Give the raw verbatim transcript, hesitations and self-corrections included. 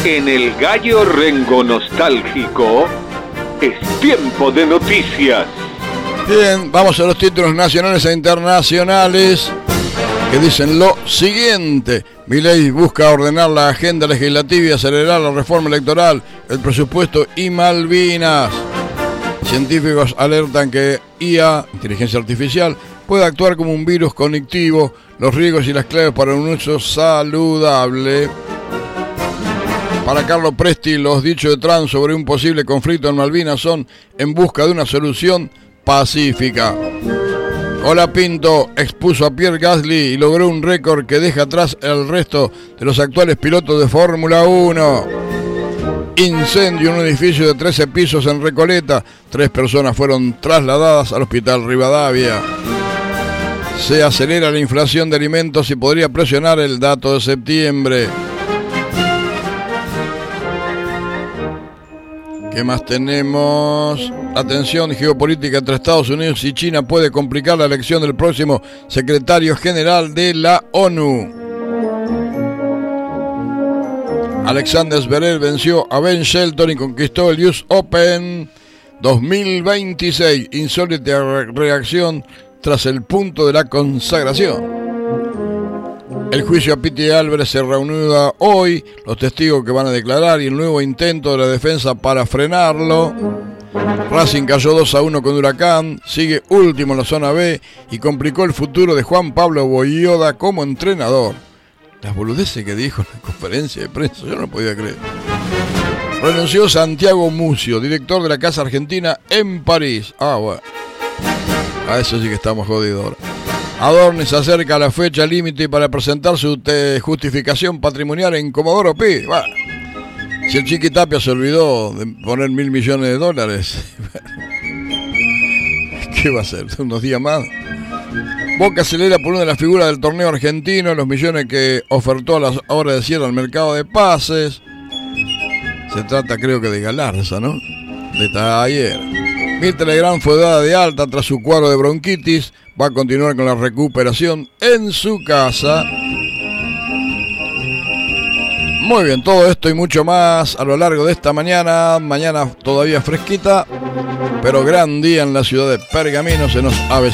En el Gallo Rengo Nostálgico es tiempo de noticias. Bien, vamos a los títulos nacionales e internacionales que dicen lo siguiente. Milei busca ordenar la agenda legislativa y acelerar la reforma electoral, el presupuesto y Malvinas. Científicos alertan que I A, inteligencia artificial, puede actuar como un virus conectivo, los riesgos y las claves para un uso saludable. Para Carlo Presti, los dichos de Trump sobre un posible conflicto en Malvinas son en busca de una solución pacífica. Hola Pinto expuso a Pierre Gasly y logró un récord que deja atrás el resto de los actuales pilotos de Fórmula uno. Incendio en un edificio de trece pisos en Recoleta. Tres personas fueron trasladadas al hospital Rivadavia. Se acelera la inflación de alimentos y podría presionar el dato de septiembre. ¿Qué más tenemos? La tensión geopolítica entre Estados Unidos y China puede complicar la elección del próximo secretario general de la ONU. Alexander Zverev venció a Ben Shelton y conquistó el U S Open dos mil veintiséis. Insólita reacción tras el punto de la consagración. El juicio a Piti Álvarez se reanuda hoy, los testigos que van a declarar y el nuevo intento de la defensa para frenarlo. Racing cayó dos a uno con Huracán, sigue último en la zona B y complicó el futuro de Juan Pablo Boyoda como entrenador. Las boludeces que dijo en la conferencia de prensa, yo no podía creer. Renunció Santiago Mucio, director de la Casa Argentina en París. Ah, bueno. A eso sí que estamos jodidos ahora. Adorni se acerca a la fecha límite para presentar su justificación patrimonial en Comodoro Pi. Bueno, si el Chiqui Tapia se olvidó de poner mil millones de dólares, ¿qué va a hacer? ¿Unos días más? Boca acelera por una de las figuras del torneo argentino, los millones que ofertó a las horas de cierre al mercado de pases. Se trata, creo que, de Galarza, ¿no? De Taller. Mirta Legrand fue dada de alta tras su cuadro de bronquitis. Va a continuar con la recuperación en su casa. Muy bien, todo esto y mucho más a lo largo de esta mañana. Mañana todavía fresquita, pero gran día en la ciudad de Pergamino se nos avecina.